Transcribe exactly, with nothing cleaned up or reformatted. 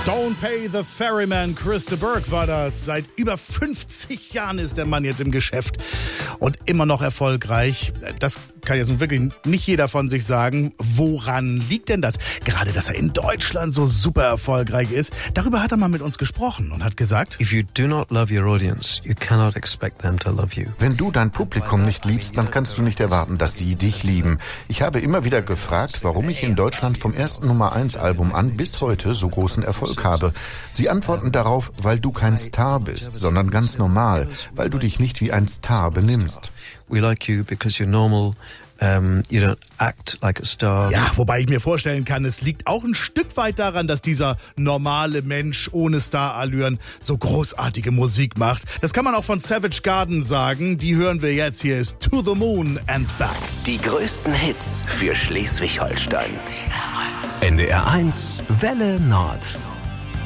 Don't Pay the Ferryman, Chris de Burgh war das. Seit über fünfzig Jahren ist der Mann jetzt im Geschäft und immer noch erfolgreich. Das kann jetzt nun wirklich nicht jeder von sich sagen. Woran liegt denn das? Gerade, dass er in Deutschland so super erfolgreich ist. Darüber hat er mal mit uns gesprochen und hat gesagt: If you do not love your audience, you cannot expect them to love you. Wenn du dein Publikum nicht liebst, dann kannst du nicht erwarten, dass sie dich lieben. Ich habe immer wieder gefragt, warum ich in Deutschland vom ersten Nummer eins Album an bis heute so großen Erfolg habe. Sie antworten darauf, weil du kein Star bist, sondern ganz normal, weil du dich nicht wie ein Star benimmst. We like you because you're normal. Um, you don't act like a star. Ja, wobei ich mir vorstellen kann, es liegt auch ein Stück weit daran, dass dieser normale Mensch ohne Starallüren so großartige Musik macht. Das kann man auch von Savage Garden sagen. Die hören wir jetzt. Hier ist To the Moon and Back. Die größten Hits für Schleswig-Holstein. N D R eins Welle Nord.